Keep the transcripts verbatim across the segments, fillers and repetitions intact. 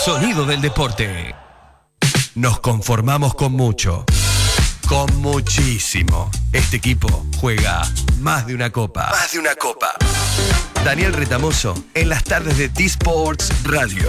sonido del deporte. Nos conformamos con mucho, con muchísimo. Este equipo juega más de una copa. Más de una copa. Daniel Retamoso en las tardes de T-Sports Radio.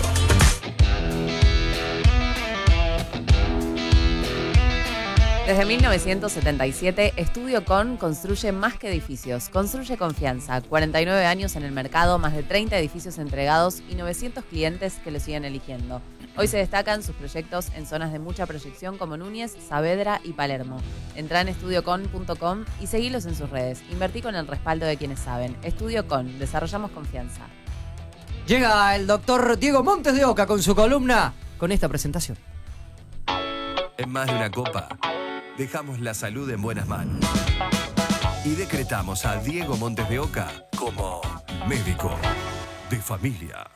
Desde mil novecientos setenta y siete, Estudio Con construye más que edificios, construye confianza. cuarenta y nueve años en el mercado, más de treinta edificios entregados y novecientos clientes que lo siguen eligiendo. Hoy se destacan sus proyectos en zonas de mucha proyección como Núñez, Saavedra y Palermo. Entrá en estudio con punto com y seguilos en sus redes. Invertí con el respaldo de quienes saben. Estudio Con, desarrollamos confianza. Llega el doctor Diego Montes de Oca con su columna, con esta presentación. En más de una copa, dejamos la salud en buenas manos. Y decretamos a Diego Montes de Oca como médico de familia.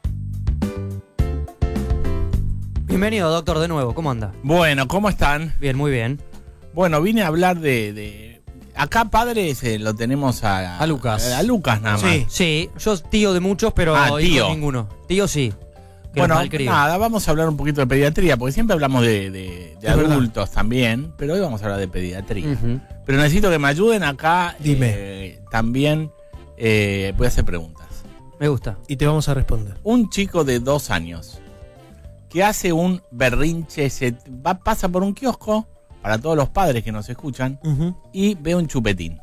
Bienvenido, doctor, de nuevo. ¿Cómo anda? Bueno, ¿cómo están? Bien, muy bien. Bueno, vine a hablar de... de... Acá, padres, eh, lo tenemos a... A Lucas. A, a Lucas nada más. Sí, sí. Yo tío de muchos, pero Ah, hijo tío. ninguno. Tío sí. Que Bueno, mal criado. nada, vamos a hablar un poquito de pediatría, porque siempre hablamos de, de, de adultos también, pero hoy vamos a hablar de pediatría. Uh-huh. Pero necesito que me ayuden acá. Dime. Eh, también eh, voy a hacer preguntas. Me gusta. Y te vamos a responder. Un chico de dos años que hace un berrinche, se va, pasa por un kiosco, para todos los padres que nos escuchan, Uh-huh. y ve un chupetín.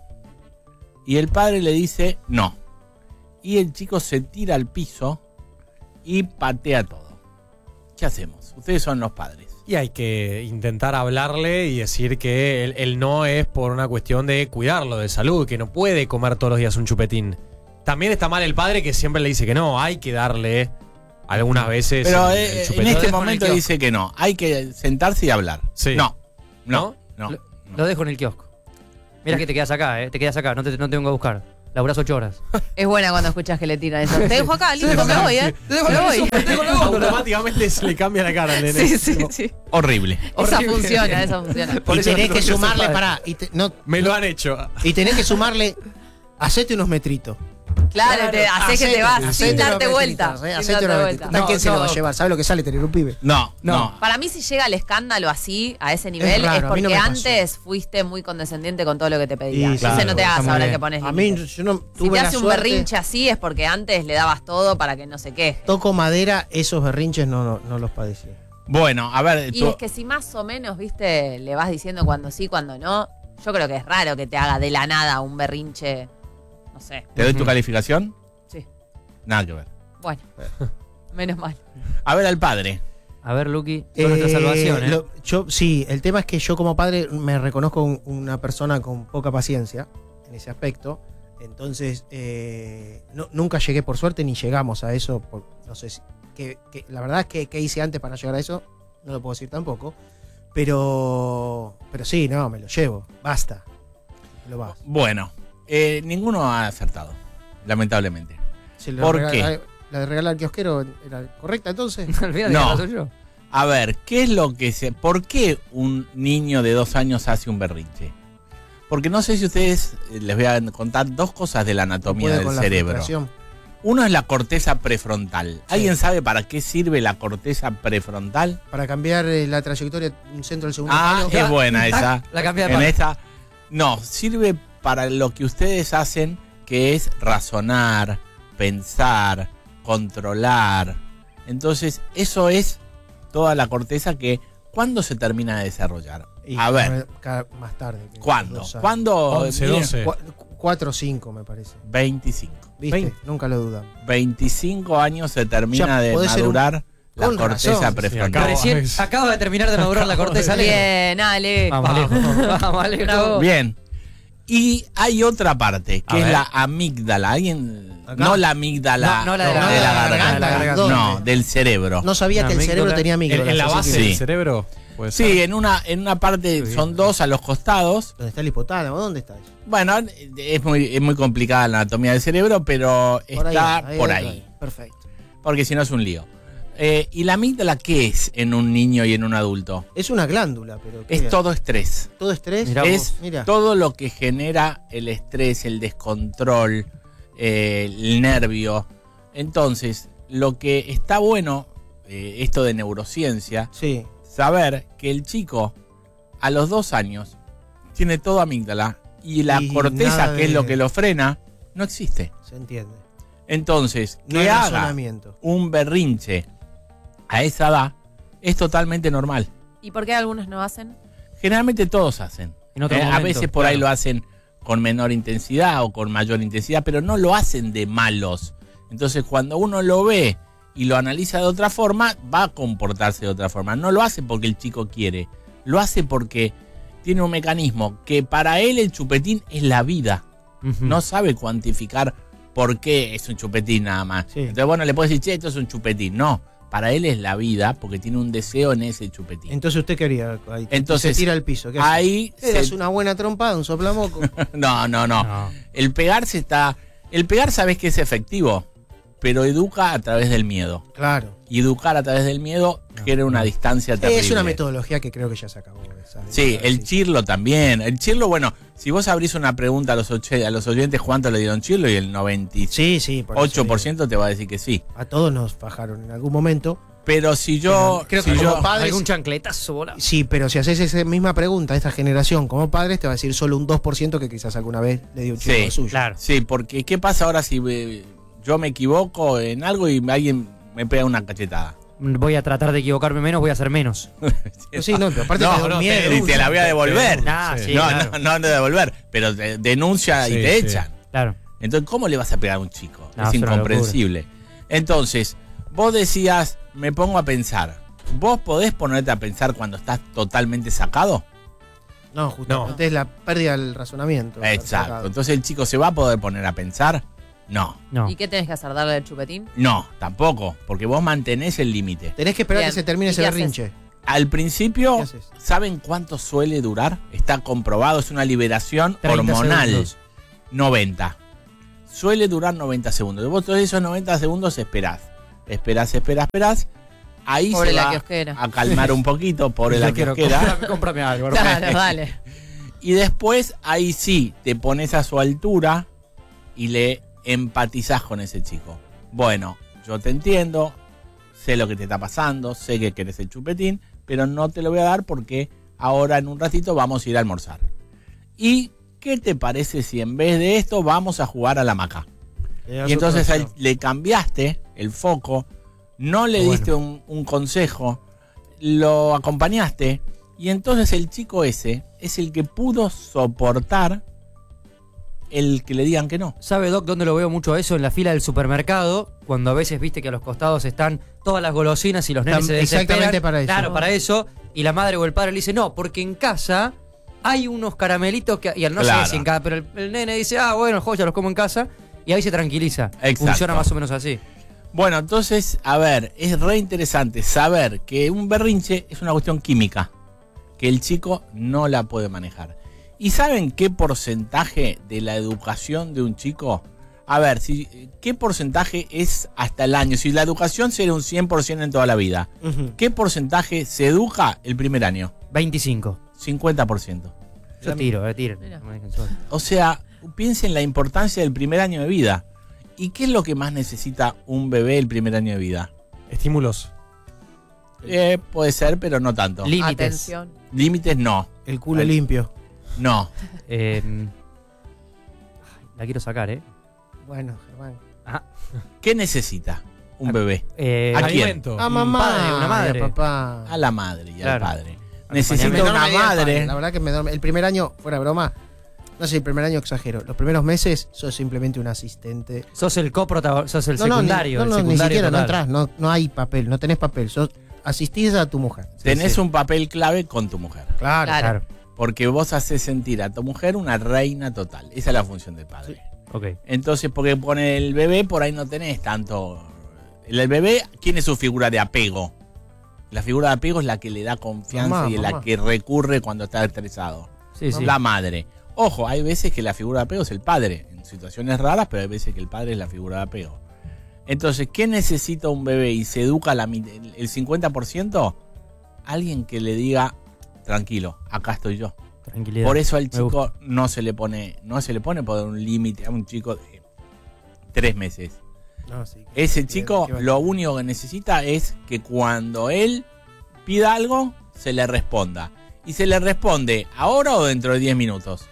Y el padre le dice no. Y el chico se tira al piso y patea todo. ¿Qué hacemos? Ustedes son los padres. Y hay que intentar hablarle y decir que el, el no es por una cuestión de cuidarlo, de salud, que no puede comer todos los días un chupetín. También está mal el padre que siempre le dice que no, hay que darle algunas veces Pero el, eh, el en chupetín. este dejo en el momento kiosco. dice que no. Hay que sentarse y hablar. Sí. No, no, no. Lo, no. lo dejo en el kiosco. Mira que te quedas acá, ¿eh? Te quedas acá, no te, no te vengo a buscar. Laburás ocho horas. Es buena cuando escuchas que le tiran eso. Te dejo acá, listo, me voy, ¿eh? Te dejo Me acá, voy. te dejo acá. Automáticamente se le cambia la cara al nene. Sí, sí, sí. Horrible. Esa Horrible. funciona, esa funciona. Por Y eso tenés no que quiero ser sumarle, padre. pará, y, te- no, Me lo han hecho. y tenés que sumarle, hacete unos metritos. Claro, te haces que te vas Hacete sin darte unos vuelta. metritos, eh, Sin hacete darte unos vuelta. metritos. ¿A quién No, se lo va a no. llevar? ¿Sabes lo que sale tener un pibe? No, No. no. Para mí, si llega el escándalo así, a ese nivel, es, raro, a mí porque no me pasó. antes fuiste muy condescendiente con todo lo que te pedía. Y Entonces claro, no te hagas está muy ahora bien. que pones A mí, límites. yo no Si tuve te la hace un suerte, berrinche así es porque antes le dabas todo para que no se queje. toco madera, esos berrinches no, no, no los padecí. Bueno, a ver. Y tú- es que si más o menos, viste, le vas diciendo cuando sí, cuando no, yo creo que es raro que te haga de la nada un berrinche, no sé. ¿Te doy tu calificación? Sí. Nada que ver. Bueno, menos mal. A ver al padre. A ver, Luqui, son nuestra Eh, salvación, ¿eh? lo- yo, sí, el tema es que yo como padre me reconozco un- una persona con poca paciencia en ese aspecto. Entonces, eh, no- nunca llegué por suerte ni llegamos a eso. Por, no sé si, que, que- la verdad es que, que hice antes para llegar a eso, no lo puedo decir tampoco. Pero, pero sí, no, me lo llevo. Basta. Lo vas. Bueno, eh, ninguno ha acertado, lamentablemente. Si lo ¿Por regala- qué? ¿La de regalar al kiosquero era correcta entonces? Olvídate No. que soy yo. A ver, ¿qué es lo que se... ¿Por qué un niño de dos años hace un berrinche? Porque no sé si ustedes... eh, Les voy a contar dos cosas de la anatomía Puede del con la cerebro. frustración. Uno es la corteza prefrontal. ¿Alguien sabe para qué sirve la corteza prefrontal? Para cambiar eh, la trayectoria de un centro al segundo Ah, palo. es buena esa. La cambia de En palo. esta... No, sirve para lo que ustedes hacen, que es razonar, pensar, controlar. Entonces, eso es toda la corteza que... ¿Cuándo se termina de desarrollar? Y A ver, cada- más tarde. que ¿cuándo? dos años. ¿Cuándo? once, Miren, doce. Cu- cuatro o cinco, me parece. veinticinco. ¿Viste? veinte. Nunca lo dudan. veinticinco años se termina Ya de podés ser un- madurar la con corteza razón. prefrontal. Sí, Recién Acaba- acaba de terminar de madurar la corteza. Ale. Bien, Ale. Vamos, Ale. Vamos, Ale. Bravo. Bien. Y hay otra parte, que A es ver. la amígdala. ¿Alguien? Acá. No la amígdala. No, no la de la de la garganta, garganta. de la garganta. No, ¿Dónde? del cerebro. No sabía La que el cerebro amígdala. tenía amígdalas. En, en la así base que- Sí. del cerebro. Puede ser. Sí, en una, en una parte Sí. son dos a los costados. ¿Dónde está el hipotálamo? ¿Dónde está eso? Bueno, es muy, es muy complicada la anatomía del cerebro, pero Por ahí, está ahí, por ahí. ahí. Perfecto. Porque si no es un lío. Eh, ¿Y la amígdala qué es en un niño y en un adulto? Es una glándula, pero. ¿qué Es todo estrés. ¿Todo estrés? Mirá Es Mira. todo lo que genera el estrés, el descontrol, eh, el nervio. Entonces, lo que está bueno eh, esto de neurociencia, Sí. saber que el chico a los dos años tiene todo amígdala y la Y corteza, nada que es de- lo que lo frena, no existe. Se entiende. Entonces, No que hay haga razonamiento. un berrinche a esa edad es totalmente normal. ¿Y por qué algunos no hacen? Generalmente todos hacen. En otro Eh, a momento, veces por ahí claro. lo hacen con menor intensidad o con mayor intensidad, pero no lo hacen de malos. Entonces, cuando uno lo ve y lo analiza de otra forma, va a comportarse de otra forma. No lo hace porque el chico quiere, lo hace porque tiene un mecanismo que para él el chupetín es la vida. Ujú. No sabe cuantificar por qué es un chupetín nada más. Sí. Entonces, bueno, le puede decir, che, esto es un chupetín. No, para él es la vida porque tiene un deseo en ese chupetín. Entonces usted quería. Ahí, Entonces, se tira al piso. ¿Qué hace? Ahí Le das se- una buena trompada, un soplamoco. No, no, no. No. El pegarse está... El pegar sabes que es efectivo, pero educa a través del miedo. Claro. Y educar a través del miedo genera una distancia terrible. Es una metodología que creo que ya se acabó. esa- Sí, esa- el chirlo también. El chirlo, bueno, si vos abrís una pregunta a los, oche- a los oyentes cuánto le dieron chirlo y el noventa y Sí, sí. por eso ocho por digo. ciento te va a decir que sí. A todos nos fajaron en algún momento. Pero si yo... Creo si que yo como padres. Algún chancletazo volado. Sí, pero si haces esa misma pregunta a esta generación como padres, te va a decir solo un dos por ciento que quizás alguna vez le dio un chico Sí, suyo. Claro. Sí, porque ¿qué pasa ahora si eh, yo me equivoco en algo y alguien me pega una cachetada? Voy a tratar de equivocarme menos, voy a hacer menos. Pero sí, no, pero aparte No, te da un no, miedo. te- y te la voy a devolver. Ah, sí, no, claro. no, no, no devolver, pero te denuncia y Sí, te sí. echan. Claro. Entonces, ¿cómo le vas a pegar a un chico? No, es es una incomprensible. Entonces, vos decías, me pongo a pensar. ¿Vos podés ponerte a pensar cuando estás totalmente sacado? No, justamente es la pérdida del razonamiento. Exacto. Entonces, ¿el chico se va a poder poner a pensar? No. No. ¿Y qué tenés que hacer? ¿Darle el chupetín? No, tampoco, porque vos mantenés el límite. Tenés que esperar Bien. que se termine ¿Y ese qué haces? berrinche. Al principio, ¿Qué haces? ¿saben cuánto suele durar? Está comprobado, es una liberación treinta hormonal. segundos. noventa. Suele durar noventa segundos. Vos todos esos noventa segundos esperás. Esperás, esperás, esperás. Ahí Pobre se la va kiosquera. a calmar un poquito, pobre la quiero kiosquera. cómprame, cómprame algo. hermano. Claro, dale. Y después, ahí sí, te pones a su altura y le empatizás con ese chico. Bueno, yo te entiendo, sé lo que te está pasando, sé que querés el chupetín, pero no te lo voy a dar porque ahora en un ratito vamos a ir a almorzar. ¿Y qué te parece si en vez de esto vamos a jugar a la hamaca? Y entonces a él le cambiaste el foco, no le Bueno. diste un, un consejo, lo acompañaste y entonces el chico ese es el que pudo soportar el que le digan que no. ¿Sabe, Doc, dónde lo veo mucho eso? En la fila del supermercado, cuando a veces viste que a los costados están todas las golosinas y los nenes Tam- se desesperan. exactamente para eso. Claro, para eso. Y la madre o el padre le dice, no, porque en casa hay unos caramelitos que... Y no Claro. sé si en casa, pero el, el nene dice, ah, bueno, joya, los como en casa. Y ahí se tranquiliza. Exacto. Funciona más o menos así. Bueno, entonces, a ver, es re interesante saber que un berrinche es una cuestión química, que el chico no la puede manejar. ¿Y saben qué porcentaje de la educación de un chico? A ver, si, ¿qué porcentaje es hasta el año? Si la educación sería un cien por ciento en toda la vida, Ujú. ¿qué porcentaje se educa el primer año? veinticinco. cincuenta por ciento. Yo tiro, eh, tiro. Mira. No me dejen solo. O sea, piensen la importancia del primer año de vida. ¿Y qué es lo que más necesita un bebé el primer año de vida? Estímulos. Eh, puede ser, pero no tanto. Límites. Atención. Límites no, El culo Ay. limpio. no. Eh, ay, la quiero sacar, ¿eh? Bueno, Germán. Ajá. ¿Qué necesita un bebé? Eh, ¿A quién? Alimento. A Un mamá. padre, una madre. y a papá. A la madre y Claro. al padre. Me Necesita Acompañamiento. una duerme bien el padre, madre. La verdad que me duerme. El primer año, fuera de broma, no sé, el primer año exagero. Los primeros meses sos simplemente un asistente. sos el coprotagonista, sos el No, no, ni- secundario. no, el no, ni secundario siquiera, no total. entras, no, no hay papel, no tenés papel. Sos, asistís a tu mujer. Tenés Sí, un papel clave con tu mujer. Claro. Claro. Claro. Porque vos haces sentir a tu mujer una reina total. Esa es la función del padre. Ok. Entonces, porque pone el bebé, por ahí no tenés tanto. El bebé, ¿quién es su figura de apego? La figura de apego es la que le da confianza Mamá, y es la mamá. que recurre cuando está estresado. Sí, sí. La madre. Ojo, hay veces que la figura de apego es el padre. En situaciones raras, pero hay veces que el padre es la figura de apego. Entonces, ¿qué necesita un bebé y se educa la, mit- el cincuenta por ciento? Alguien que le diga, tranquilo, acá estoy yo. Tranquilidad. Por eso al Me chico gusta. no se le pone, no se le pone por un límite a un chico de tres meses. No, sí, que- Ese que- chico que- lo único que necesita es que cuando él pida algo, se le responda. Y se le responde ahora o dentro de diez minutos.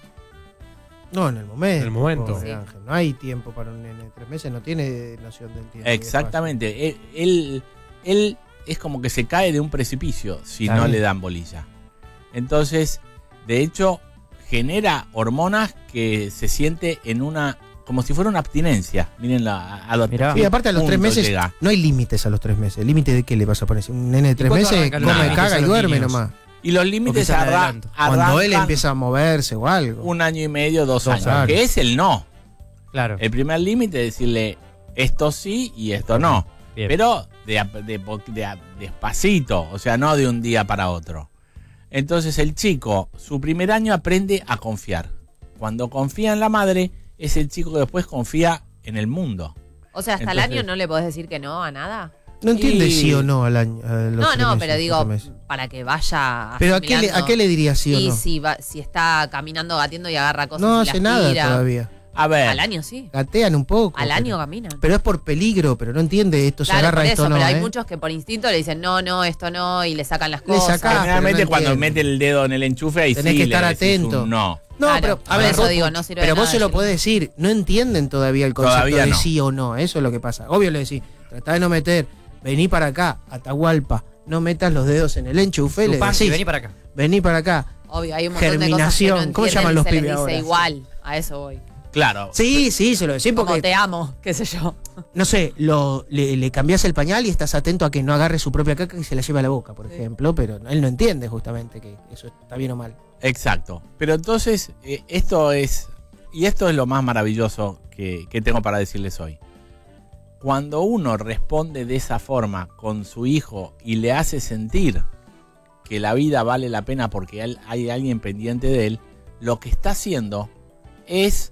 No, en el momento. En el momento. pobre Sí. Ángel. No hay tiempo para un nene de tres meses, no tiene noción del tiempo. Exactamente. Él, él, él es como que se cae de un precipicio si Claro. no le dan bolilla. Entonces, de hecho, genera hormonas que se siente en una, como si fuera una abstinencia. Miren la, a los Mirá. Sí, aparte a los tres punto meses llega. no hay límites a los tres meses. ¿Límite de qué le vas a poner? Si un nene de tres cuánto meses arrancan los come, límites caga a y los duerme niños? nomás. Y los límites Porque se arra- adelanta. Cuando él arrancan empieza a moverse o algo. un año y medio, dos, Dos años. años. Que es el no. Claro. El primer límite es decirle esto sí y esto no. Bien. Pero de, a- de po- de a- despacito, o sea, no de un día para otro. Entonces el chico, su primer año aprende a confiar. Cuando confía en la madre, es el chico que después confía en el mundo. O sea, hasta el Entonces- año no le podés decir que no a nada. No entiende Y- sí o no al año. a los No, tres no, meses, pero cuatro digo, meses. para que vaya Pero ¿a qué, le, asimilando. ¿a qué le diría sí o Y no? si, va, si está caminando, gateando y agarra cosas No y hace las nada tira. todavía. A ver, Al año sí. Gatean un poco. Al pero- año caminan. Pero es por peligro, pero no entiende esto se Claro, agarra por esto eso, no. pero hay ¿eh? muchos que por instinto le dicen no, no, esto no, y le sacan las Le cosas. sacás. generalmente pero no cuando entiende. mete el dedo en el enchufe, ahí Tenés sí que le estar decís un atento. no. No, Claro, pero a por ver, eso vos- digo, no sirve de pero vos nada se lo decir. podés decir. No entienden todavía el concepto Todavía de no. sí o no. Eso es lo que pasa. Obvio le decís, tratá de no meter, vení para acá, Atahualpa, no metas los dedos en el enchufe, le Tupac, decís, vení para acá. vení para acá. Obvio, hay un montón de cosas que Germinación. no ¿Cómo entienden llaman y los se les pibes dice ahora? igual, a eso voy. Claro. Sí, sí, se lo decís Como porque, te amo, qué sé yo. no sé, lo, le, le cambiás el pañal y estás atento a que no agarre su propia caca y se la lleve a la boca, por ejemplo, pero él no entiende justamente que eso está bien o mal. Exacto. Pero entonces, eh, esto es, y esto es lo más maravilloso que, que tengo para decirles hoy. Cuando uno responde de esa forma con su hijo y le hace sentir que la vida vale la pena porque él- hay alguien pendiente de él, lo que está haciendo es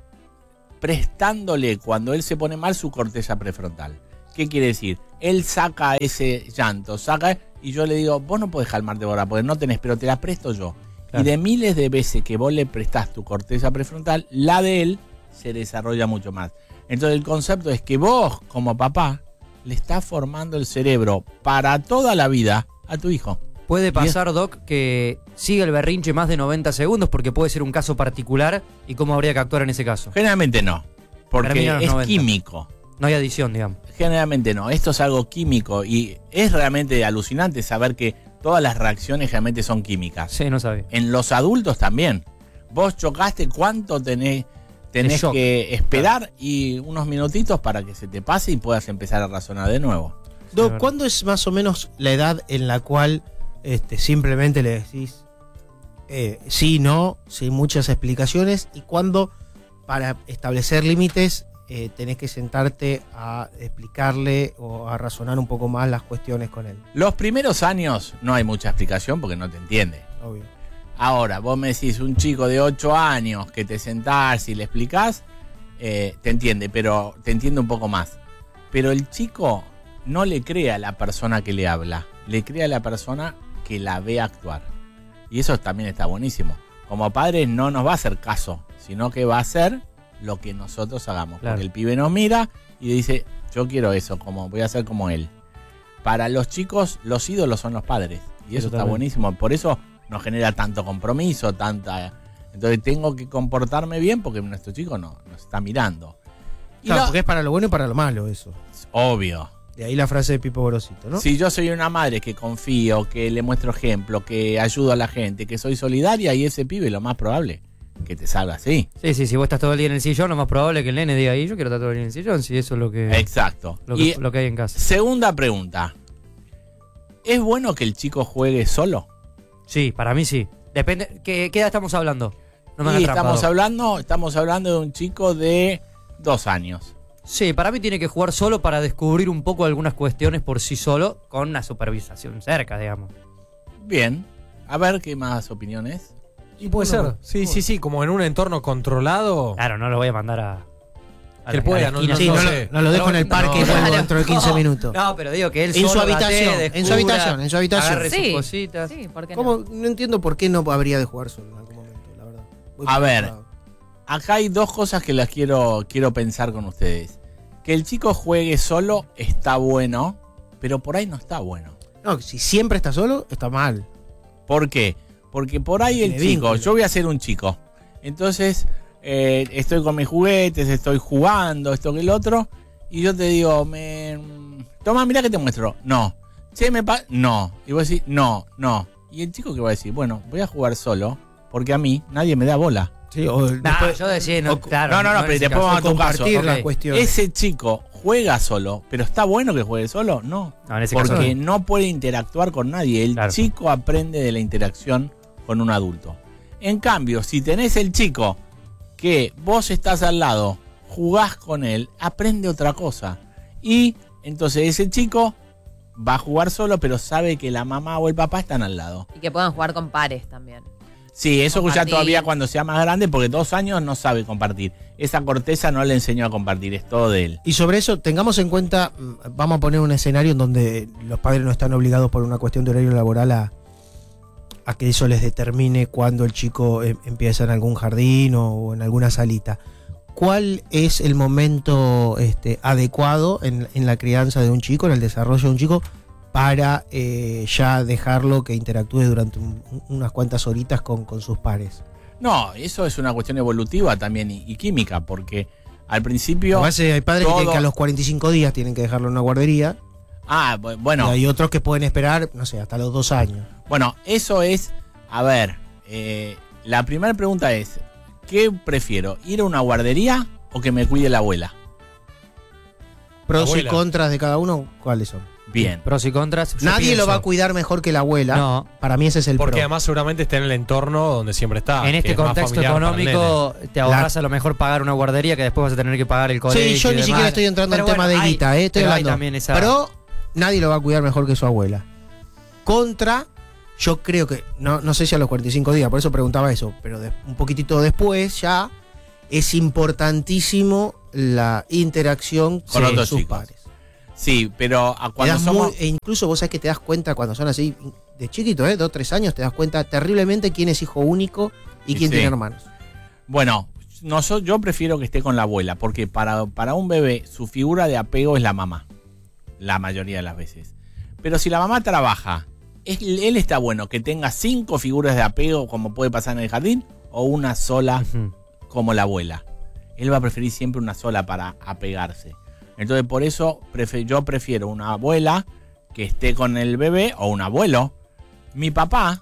prestándole cuando él se pone mal su corteza prefrontal. ¿Qué quiere decir? Él saca ese llanto, saca y yo le digo, vos no podés calmarte ahora porque no tenés, pero te la presto yo. Claro. Y de miles de veces que vos le prestás tu corteza prefrontal, la de él se desarrolla mucho más. Entonces el concepto es que vos, como papá, le estás formando el cerebro para toda la vida a tu hijo. Puede pasar, Doc, que siga el berrinche más de noventa segundos porque puede ser un caso particular y cómo habría que actuar en ese caso. Generalmente no, porque Termina los es noventa. químico. No hay adición, digamos. Generalmente no, esto es algo químico y es realmente alucinante saber que todas las reacciones realmente son químicas. Sí, no sabía. En los adultos también. Vos chocaste, ¿cuánto tenés, tenés shock. que esperar? Y unos minutitos para que se te pase y puedas empezar a razonar de nuevo. Doc, verdad. ¿cuándo es más o menos la edad en la cual este, simplemente le decís eh, sí, no, sin muchas explicaciones? ¿Y cuándo, para establecer límites, eh, tenés que sentarte a explicarle o a razonar un poco más las cuestiones con él? Los primeros años no hay mucha explicación porque no te entiende. Obvio. Ahora, vos me decís un chico de ocho años que te sentás y le explicás, eh, te entiende, pero te entiende un poco más. Pero el chico no le cree a la persona que le habla, le cree a la persona que la ve actuar. Y eso también está buenísimo. Como padres no nos va a hacer caso, sino que va a hacer lo que nosotros hagamos. Claro. Porque el pibe nos mira y dice, yo quiero eso, como voy a ser como él. Para los chicos, los ídolos son los padres. Y eso está Totalmente. buenísimo. Por eso nos genera tanto compromiso, tanta... Entonces tengo que comportarme bien porque nuestro chico no, nos está mirando. Y Claro, lo- porque es para lo bueno y para lo malo eso. es obvio. De ahí la frase de Pipo Gorosito, ¿no? Si yo soy una madre que confío, que le muestro ejemplo, que ayudo a la gente, que soy solidaria, y ese pibe lo más probable que te salga así. Sí, sí, si vos estás todo el día en el sillón, lo más probable es que el nene diga ahí, yo quiero estar todo el día en el sillón, si eso es lo que, Exacto. lo que, Y lo que hay en casa. segunda pregunta. ¿Es bueno que el chico juegue solo? Sí, para mí sí. Depende, ¿qué, qué edad estamos hablando? No me y hagas trampa, estamos Doc. hablando, estamos hablando de un chico de dos años. Sí, para mí tiene que jugar solo para descubrir un poco algunas cuestiones por sí solo, con una supervisación cerca, digamos. Bien. A ver qué más opiniones. Y puede ser. Sí, sí, sí, como en un entorno controlado. Claro, no lo voy a mandar a... a Que la- pueda, a la no- esquina. Sí, no, no lo- sé. no lo dejo en el parque y No, vuelvo claro. dentro de quince No. minutos. No, pero digo que él En su solo habitación, gatee, en su descubra, habitación, en su habitación. agarre sus Sí. cositas. Sí, ¿por qué ¿Cómo? no? No entiendo por qué no habría de jugar solo en algún momento, la verdad. Voy A por ver. otro lado. Acá hay dos cosas que las quiero, quiero pensar con ustedes. Que el chico juegue solo está bueno, pero por ahí no está bueno. No, si siempre está solo, está mal. ¿Por qué? Porque por ahí el Tiene chico, vínculo. yo voy a ser un chico. Entonces, eh, estoy con mis juguetes, estoy jugando, esto que el otro, y yo te digo, me, toma, mirá que te muestro. No. Che, me pa no. Y vos decís, no, no. Y el chico que va a decir, bueno, voy a jugar solo, porque a mí nadie me da bola. Sí, o Nah, después- yo decía, no, o- claro. no, no, no, en pero ese después caso. vamos a tu caso. compartir las Ok. cuestiones. Ese chico juega solo, pero ¿está bueno que juegue solo? No. No, en ese caso Porque no. no puede interactuar con nadie. El Claro. chico aprende de la interacción con un adulto. En cambio, si tenés el chico que vos estás al lado, jugás con él, aprende otra cosa. Y entonces ese chico va a jugar solo, pero sabe que la mamá o el papá están al lado. Y que puedan jugar con pares también. Sí, eso ya Compartir. todavía cuando sea más grande, porque dos años no sabe compartir. Esa corteza no le enseñó a compartir, es todo de él. Y sobre eso, tengamos en cuenta, mm, vamos a poner un escenario en donde los padres no están obligados por una cuestión de horario laboral a, a que eso les determine cuándo el chico eh, empieza en algún jardín o, o en alguna salita. ¿Cuál es el momento este, adecuado en, en la crianza de un chico, en el desarrollo de un chico, para eh, ya dejarlo que interactúe durante un- unas cuantas horitas con, con sus pares? No, eso es una cuestión evolutiva también y, y química, porque al principio... A veces hay padres que, todo- tienen que a los cuarenta y cinco días tienen que dejarlo en una guardería. Ah, bu- bueno, Y hay otros que pueden esperar, no sé, hasta los dos años. bueno, eso es... A ver, eh, la primera pregunta es, ¿qué prefiero? ¿Ir a una guardería o que me cuide la abuela? Pros Abuela. y contras de cada uno, ¿cuáles son? Bien. Pros y contras. Yo Nadie pienso- lo va a cuidar mejor que la abuela. No. Para mí ese es el Porque pro. además seguramente está en el entorno donde siempre está. En que este es más contexto familiar para el económico te ahorras a lo mejor pagar una guardería que después vas a tener que pagar el colegio. Sí, yo y ni demás. siquiera estoy entrando Pero en tema bueno, de hay- guita, eh, estoy pero hay hablando. también esa- Pero nadie lo va a cuidar mejor que su abuela. Contra, yo creo que, no, no sé si a los cuarenta y cinco días, por eso preguntaba eso, pero de- un poquitito después ya es importantísimo la interacción Con con otros sus chicos. padres. Sí, pero a Te cuando das somos... muy- e incluso vos sabés que te das cuenta cuando son así, de chiquito, ¿eh? Dos, tres años, te das cuenta terriblemente quién es hijo único y Y quién sí. tiene hermanos. Bueno, noso- yo prefiero que esté con la abuela, porque para, para un bebé su figura de apego es la mamá, la mayoría de las veces. Pero si la mamá trabaja, ¿es- ¿él está bueno que tenga cinco figuras de apego como puede pasar en el jardín o una sola Ujú. como la abuela? Él va a preferir siempre una sola para apegarse. Entonces por eso prefe- yo prefiero una abuela que esté con el bebé o un abuelo. Mi papá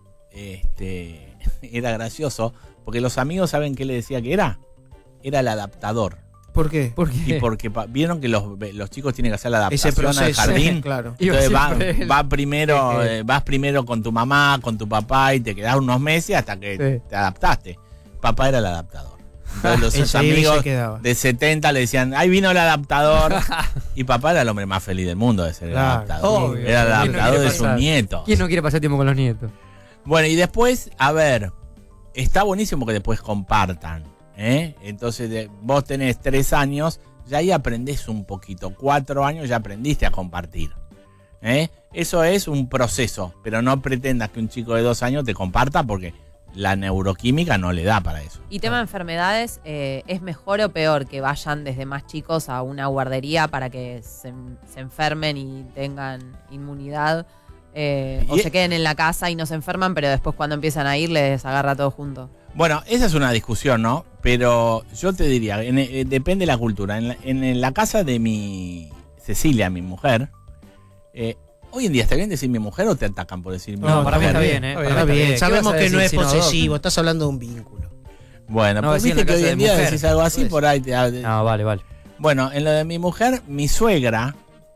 este, era gracioso porque los amigos, ¿saben qué le decía que era? Era el adaptador. ¿Por qué? ¿Por Y qué? porque pa- vieron que los, be- los chicos tienen que hacer la Ese adaptación al proceso, jardín. claro. Iba Entonces va, siempre él. va primero, Sí, sí. eh, vas primero con tu mamá, con tu papá y te quedás unos meses hasta que Sí. te adaptaste. Papá era el adaptador. Entonces los Ese ahí se amigos quedaba. de setenta le decían, ahí vino el adaptador. Y papá era el hombre más feliz del mundo de ser el Claro, adaptador. obvio. Era el ¿Quién no adaptador quiere de sus pasar? nietos. ¿Quién no quiere pasar tiempo con los nietos? Bueno, y después, a ver, está buenísimo que después compartan. ¿eh? Entonces, de- vos tenés tres años, ya ahí aprendés un poquito. Cuatro años ya aprendiste a compartir. ¿eh? Eso es un proceso, pero no pretendas que un chico de dos años te comparta porque la neuroquímica no le da para eso. Y tema de enfermedades, eh, ¿es mejor o peor que vayan desde más chicos a una guardería para que se, se enfermen y tengan inmunidad? Eh, o Y- se queden en la casa y no se enferman, pero después cuando empiezan a ir les agarra todo junto. Bueno, esa es una discusión, ¿no? Pero yo te diría, en- eh, depende de la cultura. En la, en la casa de mi Cecilia, mi mujer, eh, hoy en día, ¿está bien decir mi mujer o te atacan por decir mi No, mujer? para mí está bien, bien, ¿eh? está Para bien. mí Está bien, ¿Qué sabemos vas a que no decir es si no, posesivo, estás hablando de un vínculo. Bueno, No, pues decía en viste la que hoy casa en de día mujer. decís algo así, Pues. por ahí te... No, vale, vale. Bueno, en lo de mi mujer, mi suegra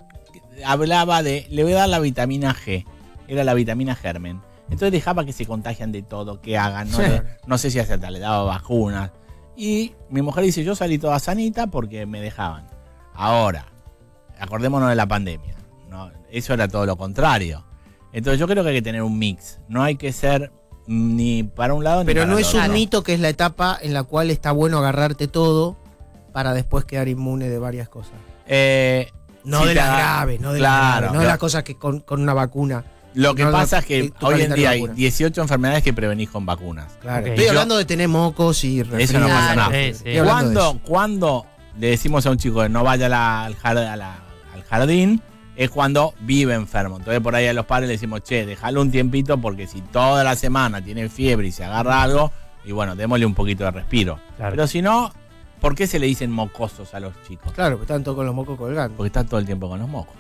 hablaba de, le voy a dar la vitamina G, era la vitamina germen. Entonces dejaba que se contagian de todo, que hagan, no, Sí. le- no sé si hasta le daba vacunas. Y mi mujer dice, yo salí toda sanita porque me dejaban. Ahora, acordémonos de la pandemia, ¿no? Eso era todo lo contrario. Entonces yo creo que hay que tener un mix, no hay que ser ni para un lado ni Pero para no el es otro. un mito que es la etapa en la cual está bueno agarrarte todo para después quedar inmune de varias cosas. Eh, No sí de te las da- graves, no de claro, las graves, no de lo- las cosas que con, con una vacuna. Lo que No, pasa no, es que tu hoy en calendario día de hay vacunas. dieciocho enfermedades que prevenís con vacunas. Claro. Ok. Estoy Yo- hablando de tener mocos y Eso no resfriados. pasa nada. Sí, sí. Estoy hablando de ¿Cuándo, eso. cuándo le decimos a un chico que no vaya a la- al, jar- a la- al jardín, es cuando vive enfermo. Entonces por ahí a los padres le decimos, che, déjalo un tiempito porque si toda la semana tiene fiebre y se agarra algo, y bueno, démosle un poquito de respiro. Claro. Pero si no, ¿por qué se le dicen mocosos a los chicos? Claro, que están todos con los mocos colgando. Porque está todo el tiempo con los mocos.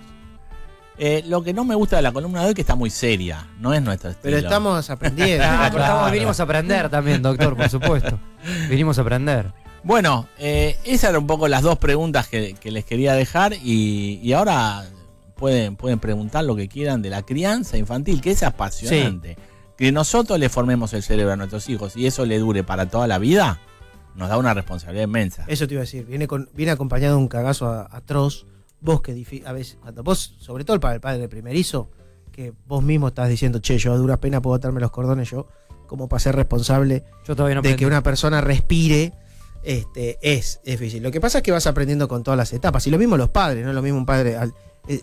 Eh, lo que no me gusta de la columna de hoy es que está muy seria, no es nuestro estilo. Pero estamos aprendiendo. Ah, pero estamos- Claro. vinimos a aprender también, doctor, por supuesto. Vinimos a aprender. Bueno, eh, esas eran un poco las dos preguntas que, que les quería dejar y, y ahora pueden, pueden preguntar lo que quieran de la crianza infantil, que es apasionante. Que nosotros le formemos el cerebro a nuestros hijos y eso le dure para toda la vida, nos da una responsabilidad inmensa. Eso te iba a decir, viene, con, viene acompañado de un cagazo a- atroz. Vos que difi- a veces, cuando vos, sobre todo el padre, el padre primerizo, que vos mismo estás diciendo, che, yo a duras penas puedo atarme los cordones yo, como para ser responsable Yo todavía no de aprendí. que una persona respire, este, es difícil. Lo que pasa es que vas aprendiendo con todas las etapas. Y lo mismo los padres, no es lo mismo un padre. al- eh,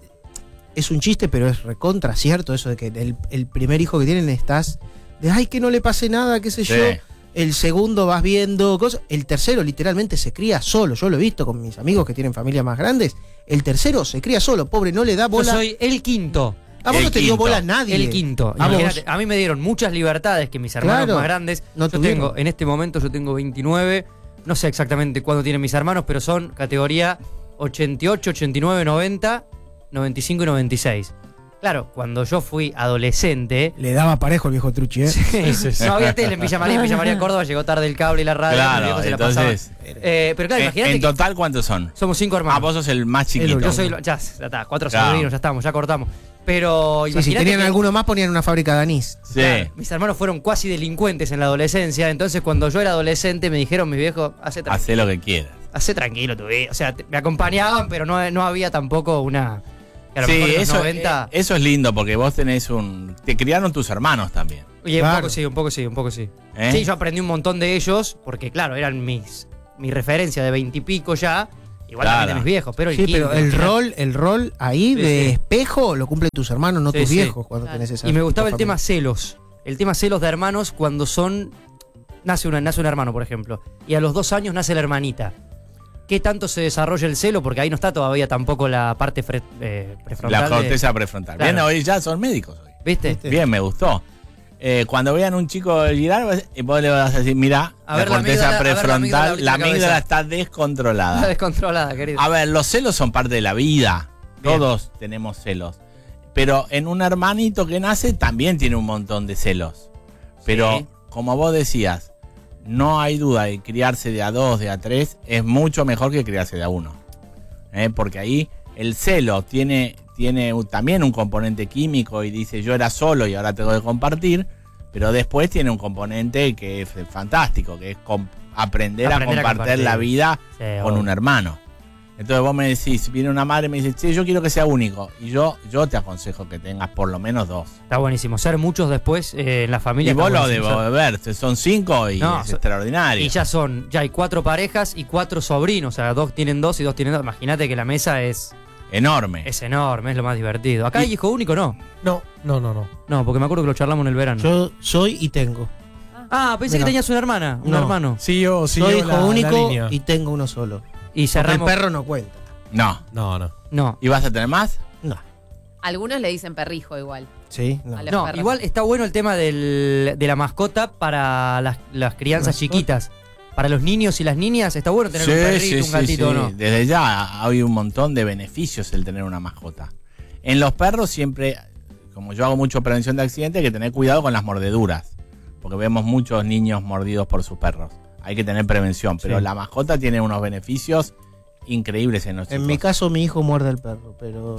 es un chiste, pero es recontra cierto eso de que el, el primer hijo que tienen estás de ay, que no le pase nada, qué sé Sí. yo. El segundo vas viendo cosas. El tercero literalmente se cría solo. Yo lo he visto con mis amigos que tienen familias más grandes. El tercero se cría solo, pobre, no le da Yo bola. soy el quinto. A vos el no te dio quinto. bola nadie. El quinto. A vos. Imagínate, a mí me dieron muchas libertades que mis hermanos Claro, más grandes. no yo tuvieron. tengo, en este momento yo tengo veintinueve. No sé exactamente cuándo tienen mis hermanos, pero son categoría ochenta y ocho, ochenta y nueve, noventa, noventa y cinco y noventa y seis. Claro, cuando yo fui adolescente, Le daba parejo el viejo Truchi, ¿eh? no había tele en Villa María, en Villa María Córdoba, llegó tarde el cable y la radio, mi Claro, viejo se la entonces, pasaba. Eh, pero claro, en, imagínate en que total, ¿cuántos son? somos cinco hermanos. Ah, vos sos el más chiquito. Yo soy, lo- ya, ya está, cuatro Claro. sobrinos, ya estamos, ya cortamos. Pero Sí, si imagínate tenían que- alguno más, ponían una fábrica de anís. Sí. Claro, mis hermanos fueron cuasi delincuentes en la adolescencia, entonces cuando yo era adolescente me dijeron mis viejos, hace tranquilo, Hacé lo que quieras. hace tranquilo tu vida. O sea, te- me acompañaban, pero no, no había tampoco una... que a lo Sí, mejor en los eso, noventa... eh, eso es lindo porque vos tenés un... Te criaron tus hermanos también. Oye, un claro. poco sí, un poco sí, un poco sí. ¿eh? Sí, yo aprendí un montón de ellos, porque claro, eran mis mi referencia de veintipico ya, igual Claro. también de mis viejos, pero el Sí, quinto, pero el imagínate. rol, el rol ahí Sí, de sí. espejo lo cumplen tus hermanos, no Sí, tus sí. viejos cuando Claro. tenés esa. Y me gustaba el familia. tema celos. El tema celos de hermanos cuando son. Nace, una, nace un hermano, por ejemplo. Y a los dos años nace la hermanita. ¿Qué tanto se desarrolla el celo? Porque ahí no está todavía tampoco la parte fre- eh, prefrontal. La de- corteza prefrontal. Claro. Bien, hoy ya son médicos hoy. ¿Viste? ¿Viste? Bien, me gustó. Eh, cuando vean un chico girar, vas- y vos le vas a decir, mira, A la ver la corteza amígdala, a ver la amígdala prefrontal, ahorita la en la amígdala cabeza. está Está descontrolada. descontrolada, querido. A ver, los celos son parte de la vida. Bien. Todos tenemos celos. Pero en un hermanito que nace también tiene un montón de celos. Pero Sí. como vos decías, no hay duda de criarse de a dos, de a tres, es mucho mejor que criarse de a uno. ¿Eh? Porque ahí el celo tiene, tiene un- también un componente químico y dice yo era solo y ahora tengo que compartir, pero después tiene un componente que es fantástico, que es com- aprender, Aprender a a compartir compartir. la vida Sí, con obvio. un hermano. Entonces vos me decís, viene una madre y me dice, che, yo quiero que sea único. Y yo, yo te aconsejo que tengas por lo menos dos. Está buenísimo. Ser muchos después eh, en la familia. Y vos está lo buenísimo. debo Ser- ver, son cinco y No, es so- extraordinario. Y ya son, ya hay cuatro parejas y cuatro sobrinos. O sea, dos tienen dos y dos tienen dos. Imagínate que la mesa es, Enorme. es enorme, es lo más divertido. Acá Y- hay hijo único, ¿no? No, no, no, no. No, porque me acuerdo que lo charlamos en el verano. Yo soy y tengo. Ah, pensé Mira. que tenías una hermana, un No. hermano. Sí, yo, sí, soy yo hijo la- la único línea. y tengo uno solo. Y Porque el cerramos. perro no cuenta. No. No, no. No, ¿Y vas a tener más? No. Algunos le dicen perrijo igual. Sí, no. A los no, perros. igual está bueno el tema del- de la mascota para las, las crianzas ¿Mascota? chiquitas. Para los niños y las niñas está bueno tener un perrito, un gatito, sí. ¿no? Desde ya hay un montón de beneficios el tener una mascota. En los perros siempre, como yo hago mucho prevención de accidentes, hay que tener cuidado con las mordeduras. Porque vemos muchos niños mordidos por sus perros. Hay que tener prevención. Pero Sí. la mascota tiene unos beneficios increíbles en los En chicos. mi caso, mi hijo muerde al perro, pero.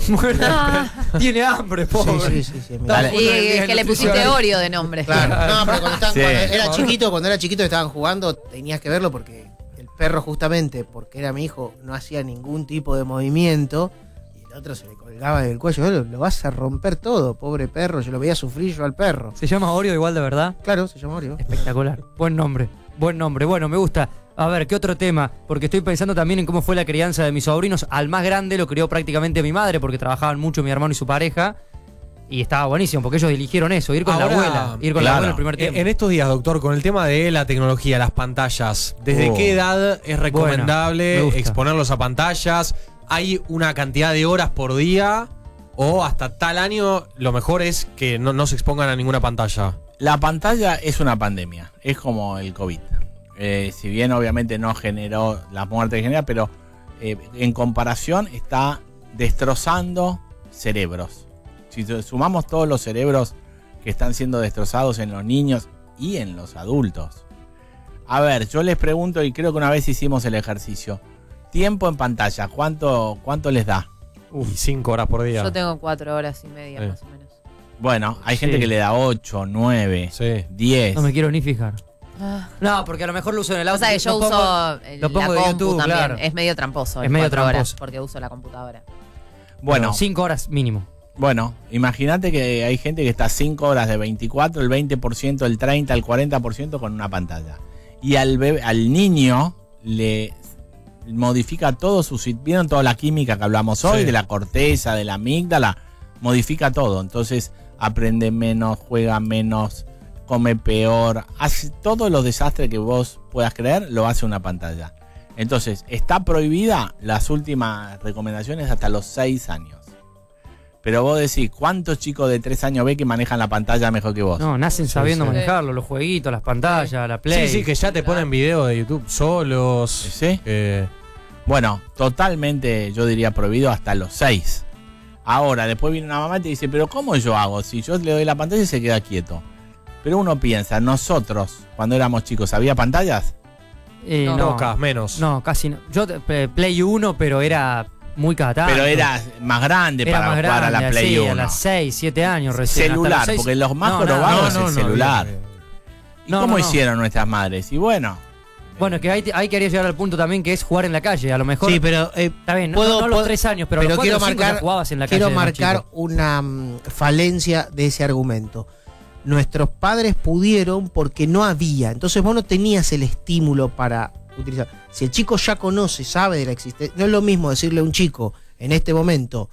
Tiene hambre, pobre. Sí, sí, sí. sí, en mi Dale. caso. Y Bueno, es que le pusiste nutricional. Oreo de nombre. Claro. No, pero cuando, estaban- Sí. cuando era chiquito, cuando era chiquito estaban jugando, tenías que verlo porque el perro justamente, porque era mi hijo, no hacía ningún tipo de movimiento y el otro se le colgaba del cuello. Lo, lo vas a romper todo, pobre perro. Yo lo veía sufrir yo al perro. Se llama Oreo igual de verdad. Claro, se llama Oreo. Espectacular. Buen nombre. Buen nombre. Bueno, me gusta. A ver, ¿qué otro tema? Porque estoy pensando también en cómo fue la crianza de mis sobrinos. Al más grande lo crió prácticamente mi madre porque trabajaban mucho mi hermano y su pareja. Y estaba buenísimo, porque ellos eligieron eso, ir con Ahora, la abuela. Ir con la claro. abuela el primer tiempo. En estos días, doctor, con el tema de la tecnología, las pantallas, ¿desde Oh. qué edad es recomendable me gusta. exponerlos a pantallas? ¿Hay una cantidad de horas por día? ¿O hasta tal año lo mejor es que no, no se expongan a ninguna pantalla? La pantalla es una pandemia, es como el COVID. Eh, si bien obviamente no generó la muerte que genera, pero eh, en comparación está destrozando cerebros. Si sumamos todos los cerebros que están siendo destrozados en los niños y en los adultos. A ver, yo les pregunto, y creo que una vez hicimos el ejercicio. Tiempo en pantalla, ¿cuánto, cuánto les da? Y cinco horas por día. Yo tengo cuatro horas y media Sí. más o menos. Bueno, hay Sí. gente que le da ocho, nueve, Sí. diez. No me quiero ni fijar. Ah. No, porque a lo mejor lo uso en el O auto. sea que yo lo uso pongo- el- lo la pongo de compu YouTube, también. claro. Es medio tramposo. Es en medio cuatro horas, tramposo. porque uso la computadora. Bueno, Cinco horas mínimo. Bueno, imagínate que hay gente que está cinco horas de veinticuatro, el veinte por ciento, el treinta por ciento, el cuarenta por ciento con una pantalla. Y al bebé, al niño le modifica todo su... ¿Vieron toda la química que hablamos hoy? Sí. De la corteza, de la amígdala. Modifica todo. Entonces aprende menos, juega menos, come peor. Hace todos los desastres que vos puedas creer, lo hace una pantalla. Entonces, está prohibida las últimas recomendaciones hasta los seis años. Pero vos decís, ¿cuántos chicos de tres años ve que manejan la pantalla mejor que vos? No, nacen Sí, sabiendo sí. manejarlo, los jueguitos, las pantallas, la Play. Sí, sí, que ya te ponen videos de YouTube solos. ¿Sí? Eh, Bueno, totalmente yo diría prohibido hasta los seis. Ahora, después viene una mamá y te dice, pero ¿cómo yo hago? Si yo le doy la pantalla y se queda quieto. Pero uno piensa, nosotros, cuando éramos chicos, ¿había pantallas? Eh, No. no, Pocas, menos. no, casi no. Yo eh, Play uno, pero era muy cada tanto. Pero era más grande Era para más jugar a la grande, Play sí, uno. a las seis, siete años recién. hasta Celular, los seis. porque los más No, probados nada. es el celular. ¿Y No, cómo no, no. hicieron nuestras madres? Y bueno, Bueno, que ahí, ahí quería llegar al punto también que es jugar en la calle. A lo mejor. Sí, pero eh, Está bien, no, puedo- no, no los puedo- tres años, pero, a pero los cuatro quiero o cinco marcar- ya jugabas en la calle. quiero de más marcar chico. una mm, falencia de ese argumento. Nuestros padres pudieron porque no había. Entonces vos no tenías el estímulo para utilizar. Si el chico ya conoce, sabe de la existencia, no es lo mismo decirle a un chico en este momento,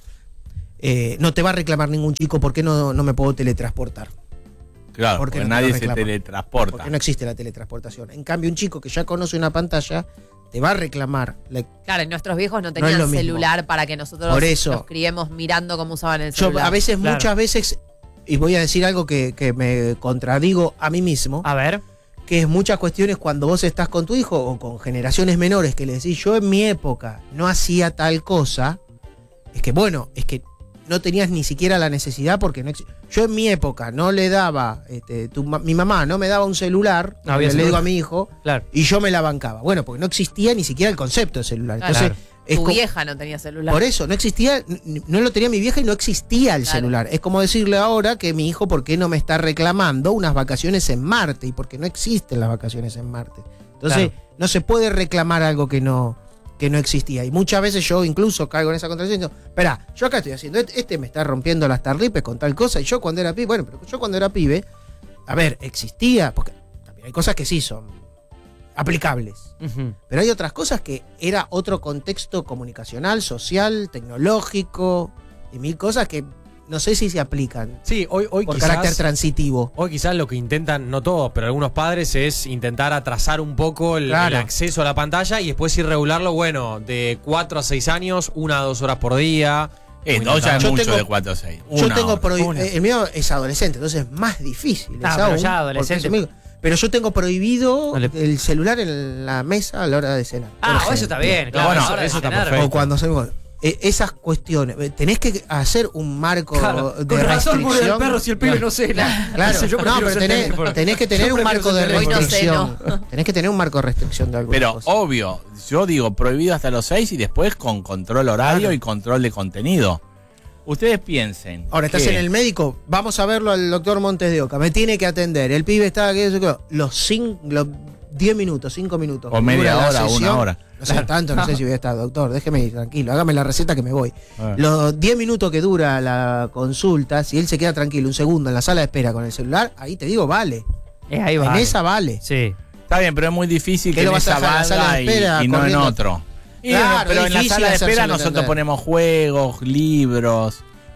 eh, no te va a reclamar ningún chico porque no, no me puedo teletransportar. claro, ¿Por qué porque no te nadie lo se reclama? teletransporta. Porque no existe la teletransportación. En cambio, un chico que ya conoce una pantalla te va a reclamar. la- Claro, y nuestros viejos no es tenían lo mismo. celular para que nosotros Por eso. nos criemos mirando cómo usaban el Yo celular. a veces, Claro. muchas veces, y voy a decir algo que, que me contradigo a mí mismo, A ver. que es muchas cuestiones cuando vos estás con tu hijo o con generaciones menores que le decís, yo en mi época no hacía tal cosa, es que bueno, es que no tenías ni siquiera la necesidad porque no ex- yo en mi época no le daba, este, tu ma- mi mamá no me daba un celular, No había le, le digo celular. a mi hijo, Claro. y yo me la bancaba. Bueno, porque no existía ni siquiera el concepto de celular. Claro. Entonces, es Tu co- vieja no tenía celular. por eso, no existía, n- no lo tenía mi vieja y no existía el Claro. celular. Es como decirle ahora que mi hijo, ¿por qué no me está reclamando unas vacaciones en Marte? Y porque no existen las vacaciones en Marte. Entonces, Claro. no se puede reclamar algo que no, que no existía. Y muchas veces yo incluso caigo en esa contradicción. y digo, Espera, yo acá estoy haciendo, este este me está rompiendo las tarripes con tal cosa. Y yo cuando era pibe, bueno, pero yo cuando era pibe, a ver, existía, porque también hay cosas que sí son aplicables. Ujú. Pero hay otras cosas que era otro contexto comunicacional, social, tecnológico y mil cosas que no sé si se aplican Sí, hoy, hoy por quizás... carácter transitivo. Hoy quizás lo que intentan, no todos, pero algunos padres es intentar atrasar un poco el, Claro. el acceso a la pantalla y después ir regularlo, bueno, de cuatro a seis años, una a dos horas por día. Eh, O dos ya intentar- es Yo mucho tengo- de cuatro a seis. Yo Una tengo hora. prohi- una. eh, el mío es adolescente, entonces es más difícil. Ah, es pero aún, ya porque adolescente. es amigo. Pero yo tengo prohibido No le- el celular en la mesa a la hora de cenar. por Ah, ejemplo. eso está bien, claro. Bueno, ahora de eso está cenar. perfecto. O cuando salimos. Eh, esas cuestiones. eh, Tenés que hacer un marco Claro. de Con razón murió el restricción. perro si el pibe no cena. Claro, Entonces yo no, prefiero pero ser tenés, teléfono. tenés que tener Yo un prefiero marco de ser teléfono. Hoy no restricción. Tenés que tener un marco de restricción de algunas Pero cosas. obvio, yo digo prohibido hasta los seis y después con control horario Claro. y control de contenido. Ustedes piensen. Ahora estás que- en el médico, vamos a verlo al doctor Montes de Oca, me tiene que atender, el pibe está aquí, eso, que- los cinco, los diez minutos, cinco minutos. O que media dura la hora, sesión, una hora. No sé tanto, no sé si voy a estar, doctor, déjeme ir, tranquilo, hágame la receta que me voy. Ah. Los diez minutos que dura la consulta, si él se queda tranquilo un segundo en la sala de espera con el celular, ahí te digo, vale. Eh, ahí va. En esa vale. Sí. Está bien, pero es muy difícil ¿Qué que lo en vas a esa dejar en la sala valga de y, espera y no en corriendo? otro. Y, Claro, pero es en la difícil sala de espera hacérselo nosotros entender. ponemos juegos, libros.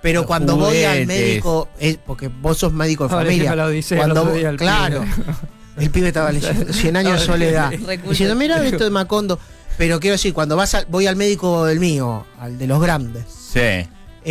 Pero Los cuando voy al juguetes. médico, es porque vos sos médico de Ahora familia. dijime la odisea el Cuando otro vos- día, el claro, el pibe estaba leyendo cien años de soledad. Diciendo, mira esto de Macondo. Pero quiero decir, cuando vas al- voy al médico del mío, al de los grandes, Sí,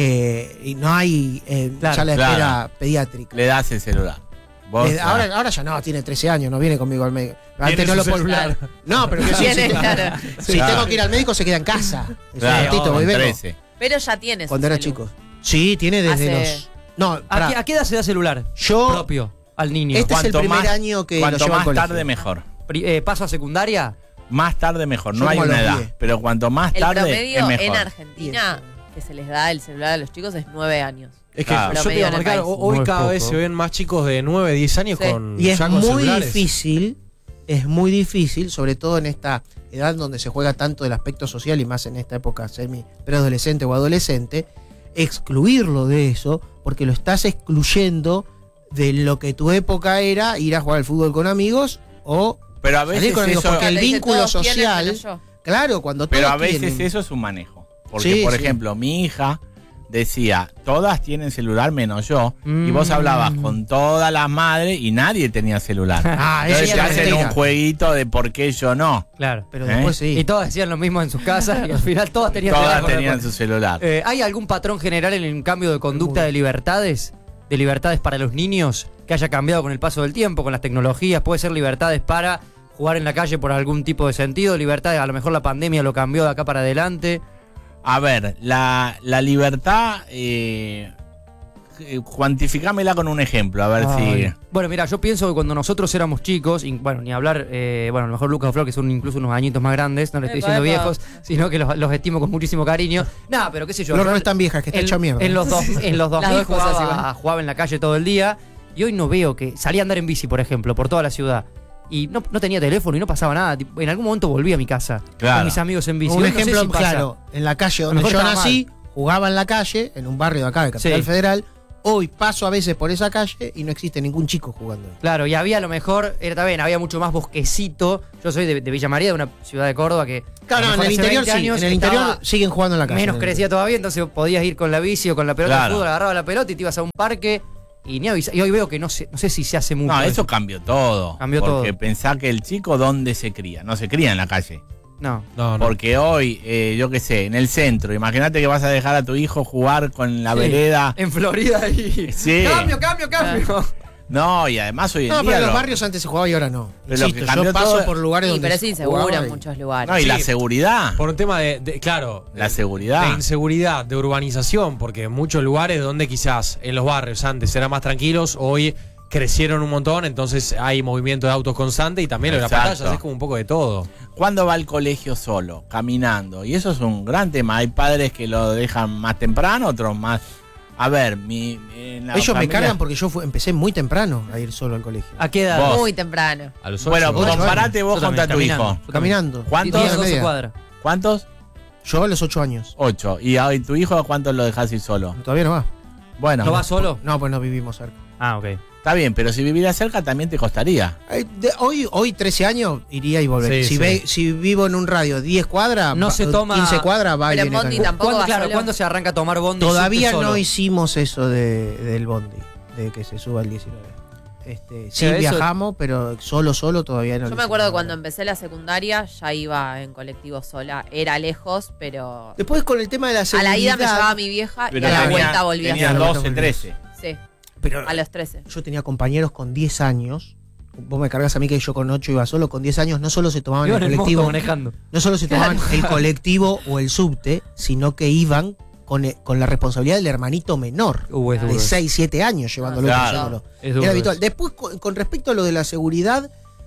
eh, y no hay eh, Claro, sala de claro. espera pediátrica. le das el celular. Vos, Le- ahora, ahora ya no, tiene trece años, no viene conmigo al médico. Antes Tiene no lo su puedo celular. No, pero que si, Tiene, si- claro. si Claro. tengo que ir al médico se queda en casa. Es un claro, ratito, con voy y vengo. trece. Pero ya tienes. Cuando era chico. Sí, tiene desde Hace- los. No, ¿A pará. qué, a qué edad se da celular Yo. propio al niño? Este es el Cuanto primer más- año que lo Cuanto llevo al más colegio. tarde, mejor. Pri- eh, ¿Paso a secundaria? Más tarde, mejor. Yo No hay como a una los edad. diez. Pero cuanto más El tarde, es promedio mejor. en Argentina que se les da el celular a los chicos es nueve años. Es que Claro. yo te iba a Promedio en el marcar, país. ho- hoy No es cada poco. vez se ven más chicos de nueve, diez años Sí. con Y es ya con muy celulares. difícil, es muy difícil, sobre todo en esta edad donde se juega tanto el aspecto social y más en esta época semi preadolescente o adolescente, excluirlo de eso, porque lo estás excluyendo de lo que tu época era ir a jugar al fútbol con amigos o Pero a salir veces con amigos, eso, porque el Te dice, vínculo todos tienen, social, menos yo. claro, cuando pero todos a veces tienen- eso es un manejo. Porque, Sí, por sí. ejemplo, mi hija decía, todas tienen celular menos yo. Y vos Mm. hablabas con todas las madres y nadie tenía celular. Ah, eso Entonces es te hacen mentira. un jueguito de por qué yo no. Claro. Pero ¿Eh? después sí. Y todas decían lo mismo en sus casas y al final todas tenían Todas teléfono. tenían su celular. Eh, ¿Hay algún patrón general en el cambio de conducta de libertades? De libertades para los niños que haya cambiado con el paso del tiempo, con las tecnologías. Puede ser libertades para jugar en la calle por algún tipo de sentido, libertades, a lo mejor la pandemia lo cambió de acá para adelante. A ver, la, la libertad, eh, eh, cuantificámela con un ejemplo, a ver Ay. si... Bueno, mira, yo pienso que cuando nosotros éramos chicos, y, bueno, ni hablar, eh, bueno, a lo mejor Lucas o Flor, que son incluso unos añitos más grandes, no le estoy Epa, diciendo epa. viejos, sino que los, los estimo con muchísimo cariño. Nada, pero qué sé yo. Flor yo no es tan vieja, que está en, hecha mierda. en los, dos, en los dos Las mil dos cosas jugaba, igual. jugaba en la calle todo el día, y hoy no veo que salía a andar en bici, por ejemplo, por toda la ciudad. Y no, no tenía teléfono y no pasaba nada. Tipo, en algún momento volví a mi casa Claro. con mis amigos en bici. Un Hoy no sé ejemplo si pasa. claro, en la calle A lo donde mejor yo estaba nací, jugaba en la calle, en un barrio de acá, de Capital Sí. Federal. Hoy paso a veces por esa calle y no existe ningún chico jugando ahí. Claro, y había a lo mejor, era también, había mucho más bosquecito. Yo soy de, de Villa María, de una ciudad de Córdoba que. a Claro, lo en mejor el hace interior veinte sí, años en el estaba interior siguen jugando en la calle. menos En el crecía todavía, entonces podías ir con la bici o con la pelota Claro. de fútbol, agarrabas la pelota y te ibas a un parque y ni avisa. Y hoy veo que no sé, no sé si se hace mucho. No, eso cambió todo. Cambió porque todo. pensá que el chico, ¿dónde se cría? No se cría en la calle. No. No, no. Porque hoy, eh, yo qué sé, en el centro, imagínate que vas a dejar a tu hijo jugar con la Sí. vereda. En Florida y. Sí. Cambio, cambio, cambio. No, y además hoy en No, día. pero en los lo- barrios antes se jugaba y ahora no. Pero lo Insisto, que cambió yo paso todo- por lugares Sí, donde pero es se inseguro jugaba en y- muchos lugares. No, y Sí. la seguridad. Por un tema de, de- claro, La de- seguridad. de inseguridad, de urbanización, porque en muchos lugares donde quizás en los barrios antes eran más tranquilos, hoy crecieron un montón, entonces hay movimiento de autos constante y también en las Exacto. pantallas es como un poco de todo. ¿Cuándo va al colegio solo? Caminando. Y eso es un gran tema. Hay padres que lo dejan más temprano, otros más. A ver, mi. en la Ellos me familia- cargan porque yo fui- empecé muy temprano a ir solo al colegio. ¿A qué edad? Vos. Muy temprano. A los ocho, Bueno, ocho. comparate vos Yo contra también, tu caminando. hijo. Yo también. Caminando. ¿Cuántos? diez, Hora y doce media. cuadras. ¿Cuántos? Yo a los ocho años. Ocho. ¿Y a tu hijo a cuántos lo dejas ir solo? Todavía no va. Bueno, ¿No vas solo? No, pues no vivimos cerca. Ah, ok. está bien, pero si vivieras cerca también te costaría. Eh, de- hoy, hoy, trece años, iría y volvería. Sí, si, sí. ve- si vivo en un radio diez cuadras, No va- se toma- quince cuadras, va y Pero en viene Bondi caminando. tampoco ¿Cuándo, vas claro, solo? ¿cuándo se arranca a tomar bondi? Todavía subte no solo? hicimos eso de, del bondi, de que se suba el diecinueve. Este, sí, Pero eso- viajamos, pero solo, solo todavía no. Yo lo me acuerdo hicimos. cuando empecé la secundaria, ya iba en colectivo sola. Era lejos, pero Después con el tema de la a seguridad. la ida me llevaba mi vieja y Pero a la tenía- vuelta volvía Tenía sola. sola. doce, trece. Sí, Pero a los trece. yo tenía compañeros con diez años. Vos me cargas a mí que yo con ocho iba solo. Con diez años no solo se tomaban Iba el en el moto colectivo, manejando. no solo se tomaban el colectivo o el subte, sino que iban con, eh, con la responsabilidad del hermanito menor. Uh, es duro. De seis, siete años llevándolo y Claro. trayéndolo. Es duro Era habitual. eso. Después, con, con respecto a lo de la seguridad,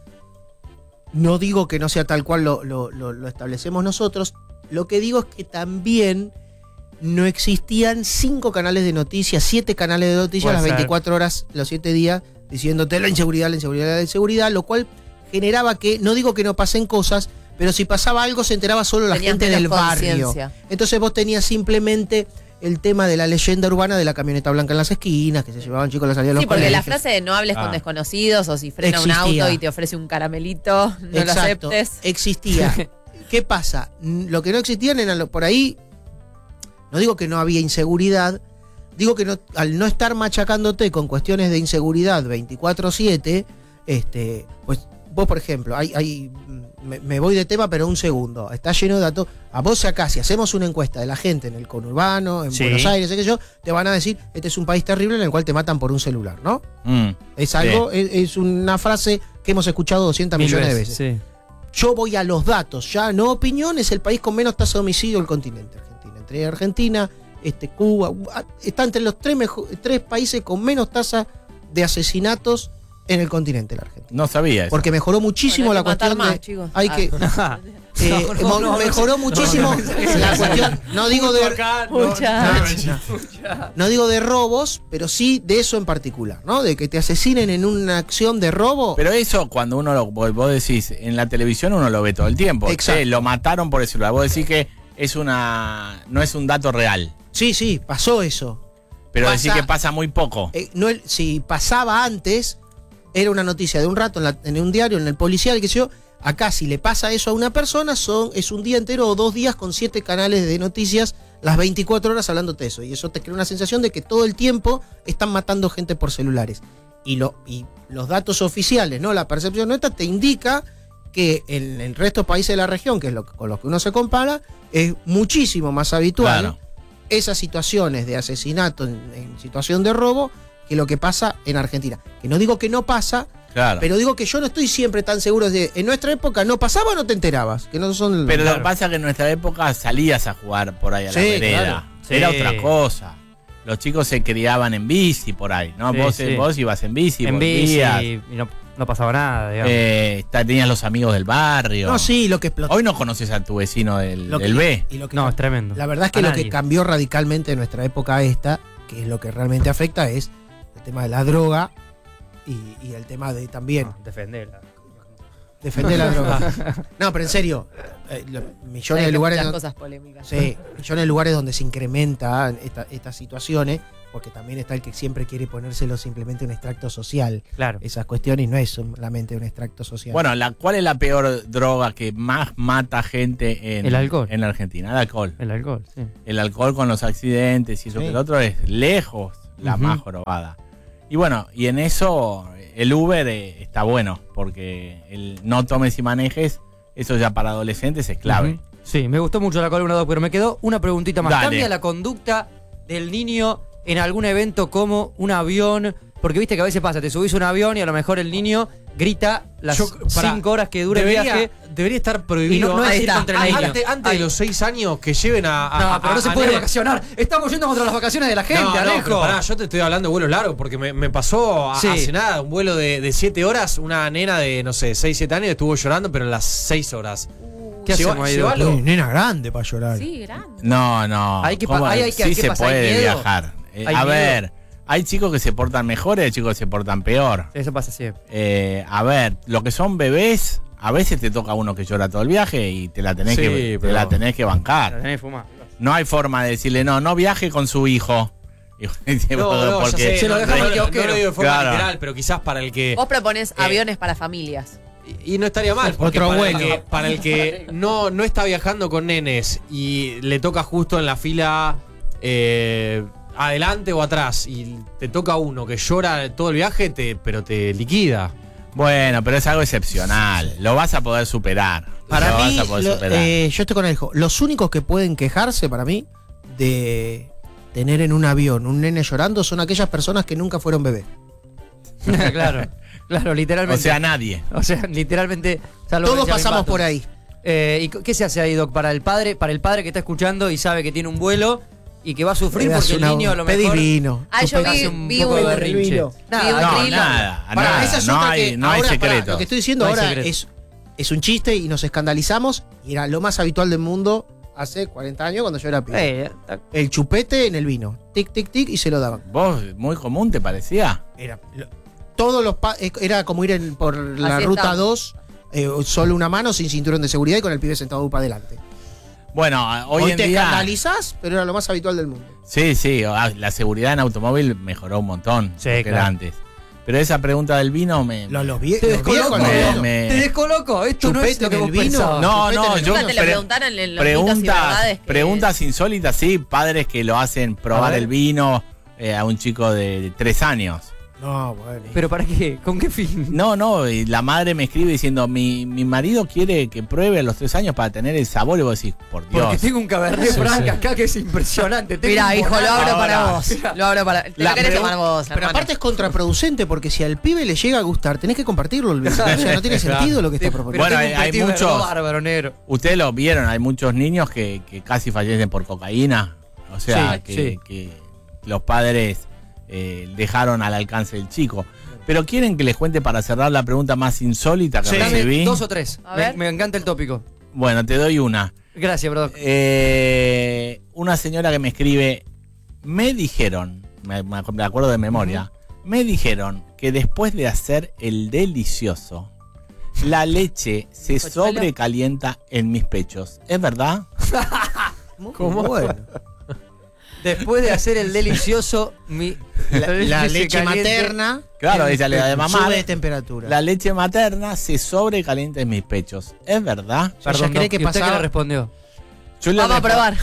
no digo que no sea tal cual lo, lo- lo- lo establecemos nosotros. Lo que digo es que también no existían cinco canales de noticias, siete canales de noticias Puede las ser. veinticuatro horas, los siete días, diciéndote la inseguridad, la inseguridad, la inseguridad, lo cual generaba que, no digo que no pasen cosas, pero si pasaba algo se enteraba solo la Tenías gente menos del barrio. conciencia. Entonces vos tenías simplemente el tema de la leyenda urbana de la camioneta blanca en las esquinas, que se llevaban chicos a la salida de los Sí, porque la colegios. frase de no hables Ah. con desconocidos o si frena un Existía. auto y te ofrece un caramelito, no Exacto, lo aceptes. existía. ¿Qué pasa? Mm, Lo que no existían eran lo- por ahí, no digo que no había inseguridad, digo que no, al no estar machacándote con cuestiones de inseguridad veinticuatro siete, este, pues vos, por ejemplo, hay, hay, me, me voy de tema, pero un segundo, está lleno de datos. A vos acá, si hacemos una encuesta de la gente en el conurbano, en Sí. Buenos Aires, sé qué yo, te van a decir, este es un país terrible en el cual te matan por un celular, ¿no? Mm. Es algo, es, es una frase que hemos escuchado doscientas Mil millones de veces. Sí. Yo voy a los datos, ya no opinión, es el país con menos tasa de homicidio del continente Argentina. Entre Argentina, este, Cuba, está entre los tres, mejo- tres países con menos tasa de asesinatos en el continente, la Argentina. No sabía eso. Porque mejoró muchísimo Bueno, la hay que matar cuestión más, de... chicos. Hay Ah. que... eh, No, no, mo- no, mejoró muchísimo la cuestión, no digo de... Mucha. No digo de robos, pero sí de eso en particular, ¿no? De que te asesinen en una acción de robo. Pero eso cuando uno lo, vos vos decís, en la televisión uno lo ve todo el tiempo. Exacto. Che, lo mataron por el celular. Vos decís que es una no es un dato real. Sí, sí, pasó eso. Pero Pasa- decís que pasa muy poco. Eh, no, el- si pasaba antes, era una noticia de un rato en, la- en un diario, en el policial, qué sé yo. Acá, si le pasa eso a una persona, son, es un día entero o dos días con siete canales de noticias, las veinticuatro horas hablándote de eso. Y eso te crea una sensación de que todo el tiempo están matando gente por celulares. Y, lo, y los datos oficiales, ¿no? La percepción nuestra te indica que en el resto de países de la región, que es lo, con los que uno se compara, es muchísimo más habitual Claro. esas situaciones de asesinato en, en situación de robo que lo que pasa en Argentina. Que no digo que no pasa, Claro. pero digo que yo no estoy siempre tan seguro de... En nuestra época no pasaba o no te enterabas. Que no son... Pero lo Claro. que pasa es que en nuestra época salías a jugar por ahí a la Sí, vereda. claro. Era Sí. otra cosa. Los chicos se criaban en bici por ahí, ¿no? Sí, vos, sí. vos ibas en bici, En bici volvías, y no, no pasaba nada, digamos. eh, está- tenías los amigos del barrio. No, sí, lo que explotó... Hoy no conoces a tu vecino del, lo que- del B. y lo que- No, es tremendo. La verdad es que A lo nadie. que cambió radicalmente en nuestra época esta, que es lo que realmente afecta, es el tema de la droga y, y el tema de también... No, defenderla. Defender la droga. No, pero en serio, eh, lo- millones de lugares... Muchas donde- cosas polémicas. Sí, millones de lugares donde se incrementan esta- estas situaciones, porque también está el que siempre quiere ponérselo simplemente un extracto social. Claro. Esas cuestiones no es solamente un extracto social. Bueno, la, ¿cuál es la peor droga que más mata gente en, El alcohol. en la Argentina? El alcohol. El alcohol, sí. El alcohol con los accidentes y eso Sí. que el otro es lejos la Ujú. más jorobada. Y bueno, y en eso el Uber eh, está bueno, porque el no tomes y manejes, eso ya para adolescentes es clave. Ujú. Sí, me gustó mucho la columna dos, pero me quedó una preguntita más. Dale. ¿Cambia la conducta del niño en algún evento como un avión? Porque viste que a veces pasa, te subís a un avión y a lo mejor el niño grita las Yo, pará, cinco horas que dura debería, el viaje. Debería estar prohibido. Y no- no es Ahí ir está. contra el A- niño. Antes, antes Ay. de los seis años que lleven a. a- No, a- pero no se a puede nene- vacacionar. Estamos yendo contra las vacaciones de la gente, No, no, Alejo. pero pará, yo te estoy hablando de vuelos largos porque me, me pasó a- Sí. hace nada, un vuelo de, de siete horas, una nena de, no sé, seis, siete años estuvo llorando, pero en las seis horas. ¿Qué Lleva- hacemos ahí, llévalo. Uy, nena grande para llorar. Sí, grande. No, no. Hay que ¿cómo? pa- hay- hay que- sí hay que se pasar puede miedo. viajar. Eh, Hay a miedo. ver, hay chicos que se portan mejor y hay chicos que se portan peor. Eso pasa siempre. Eh, a ver, lo que son bebés, a veces te toca uno que llora todo el viaje y te la tenés, Sí, que, te pero- la tenés que La bancar. tenés que fumar. No hay forma de decirle, no, no viaje con su hijo. Y- No, no, ya sé, se lo no, dejamos no, al no, kiosquero. no lo digo de forma Claro. literal, pero quizás para el que. Vos proponés Eh, aviones para familias. Y, y no estaría mal, porque Otro para, vuelo. el que, para el que no, no está viajando con nenes y le toca justo en la fila eh, adelante o atrás y te toca uno que llora todo el viaje, te, pero te liquida. Bueno, pero es algo excepcional. Lo vas a poder superar. Para lo mí, vas a poder lo- superar. eh, yo estoy con el hijo. Los únicos que pueden quejarse para mí de tener en un avión un nene llorando son aquellas personas que nunca fueron bebés. claro, claro, o literalmente. sea, nadie. O sea, literalmente. salvo Todos Benjamin pasamos Button. por ahí. Eh, ¿Y qué se hace ahí, Doc? Para el padre, para el padre que está escuchando y sabe que tiene un vuelo y que va a sufrir Le das porque el una- niño a lo pedí mejor vino. Ah, yo vi, hace un vi poco de un- berrinche. vino. Nada, Vi un No, Grilo. nada, Pará, nada. esa es no otra hay, que no hay ahora, pará, secreto. lo que estoy diciendo No hay ahora secreto. es, es un chiste y nos escandalizamos y era lo más habitual del mundo hace cuarenta años cuando yo era pibe. Eh, está- El chupete en el vino. Tic, tic, tic y se lo daban. ¿Vos, muy común te parecía? Era lo- todos los pa- era como ir en- por la Así ruta estamos. dos, eh, solo una mano, sin cinturón de seguridad y con el pibe sentado para adelante. Bueno, hoy, Hoy, en te día. escandalizás, pero era lo más habitual del mundo. Sí, sí, ah, la seguridad en automóvil mejoró un montón. Sí, lo que claro. era antes. Pero esa pregunta del vino me. Los, los vie- Te los viejos descoloco, no, me- no. me- te descoloco. Esto no es Chupete lo que en vos el vino. pensabas. No, Chupete no, en el yo Nunca te le pre- preguntaron en los mitos y preguntas, verdades que- preguntas insólitas, sí, padres que lo hacen probar A ver. el vino eh, a un chico de, de tres años. No, bueno. ¿Pero para qué? ¿Con qué fin? No, no, y la madre me escribe diciendo, mi, mi marido quiere que pruebe a los tres años para tener el sabor, y vos decís, por Dios. Porque tengo un Cabernet Sí, Franc sí. acá que es impresionante. Tengo Mira, un hijo, lo Bonarda. abro para Ahora, vos. Lo abro para. Te La lo querés pregu- tomar vos, Pero hermano. aparte es contraproducente porque si al pibe le llega a gustar, tenés que compartirlo. El vecino. O sea, no tiene sentido lo que está Pero proponiendo. Bueno, tengo hay- un hay Petit Verdot muchos- bárbaro, negro. Ustedes lo vieron, hay muchos niños que, que casi fallecen por cocaína. O sea, Sí, que, sí. que los padres eh, dejaron al alcance del chico. Pero quieren que les cuente para cerrar la pregunta más insólita que Sí. Dame recibí. dos o tres. A Me, ver. me encanta el tópico. Bueno, te doy una. Gracias, bro. Eh, una señora que me escribe, me dijeron, me, me acuerdo de memoria, me dijeron que después de hacer el delicioso, la leche se ¿Bizcochuelo? sobrecalienta en mis pechos. ¿Es verdad? ¿Cómo? Bueno. Después de hacer el delicioso, mi, La, la se leche caliente. materna. Claro, eh, ella le da de mamar. Sube de temperatura. La leche materna se sobrecalienta en mis pechos. ¿Es verdad? Ella Perdón, cree no, que ¿y usted pasaba- qué le respondió? Yo le Vamos a respo- probar.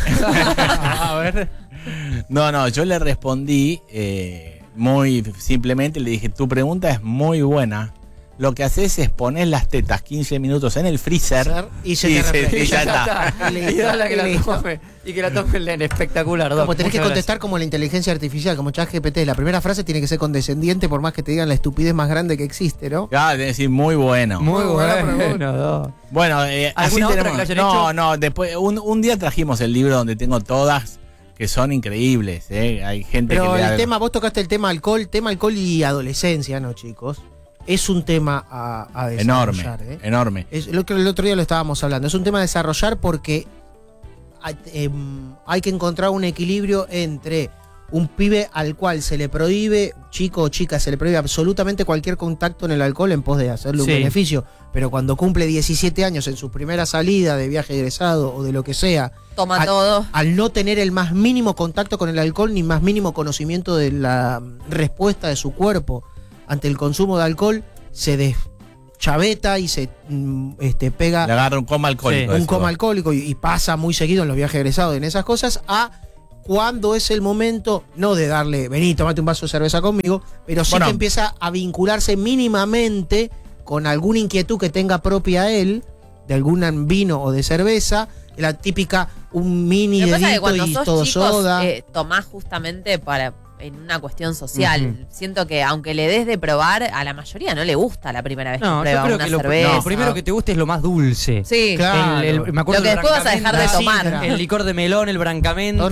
A ver. No, no, yo le respondí eh, muy simplemente, le dije, tu pregunta es muy buena. Lo que haces es poner las tetas quince minutos en el freezer Y se y te se- refresca. y ya está. Y Y listo, dale que y la listo. tome. Y que la tome el nene. Espectacular, Doc. Como tenés que Muchas contestar como la inteligencia artificial, como ChatGPT. La primera frase tiene que ser condescendiente por más que te digan la estupidez más grande que existe, ¿no? Ah, de decir muy bueno. gracias. Muy Muy buena bueno, pregunta. Doc. Bueno, eh, así ¿Alguna otra tenemos. que le hayan no, hecho? no, después un, un día trajimos el libro donde tengo todas que son increíbles, eh. Hay gente Pero que le el da- tema, vos tocaste el tema alcohol, tema alcohol y adolescencia, ¿no, chicos? Es un tema a, a enorme, desarrollar, ¿eh? enorme. Es lo que el otro día lo estábamos hablando. Es un tema a desarrollar porque hay, em, hay que encontrar un equilibrio entre un pibe al cual se le prohíbe, chico o chica, se le prohíbe absolutamente cualquier contacto en el alcohol en pos de hacerle Sí. un beneficio. Pero cuando cumple diecisiete años en su primera salida de viaje egresado o de lo que sea, Toma al, todo. al no tener el más mínimo contacto con el alcohol ni más mínimo conocimiento de la respuesta de su cuerpo ante el consumo de alcohol, se deschaveta y se mm, este, pega Le agarra un coma alcohólico. Sí. un decís coma vos. alcohólico y, y pasa muy seguido en los viajes egresados en esas cosas, a cuando es el momento, no de darle, vení, tomate un vaso de cerveza conmigo, pero sí Bueno. que empieza a vincularse mínimamente con alguna inquietud que tenga propia él, de algún vino o de cerveza, la típica, un mini Lo que pasa es que dedito cuando y sos todo chicos, soda. eh, tomás justamente para en una cuestión social. Ujú. Siento que aunque le des de probar, a la mayoría no le gusta la primera vez No, que yo prueba creo una que lo, cerveza. lo primero que te guste es lo más dulce. Sí. Claro. El- el- me acuerdo Lo que del después vas a dejar de Brancamenta, tomar. El licor de melón, el brancamento.